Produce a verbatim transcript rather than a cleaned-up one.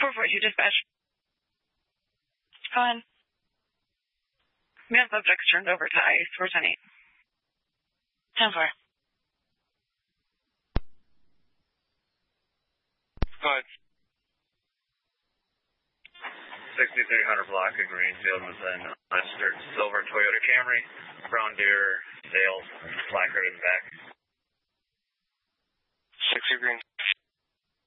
four four two dispatch. Go ahead. We have subjects turned over to ICE. We're ten eight. ten four. Go ahead. sixty-three hundred block of Greenfield was in registered silver Toyota Camry, brown deer, sales, placard in the back. sixty Green.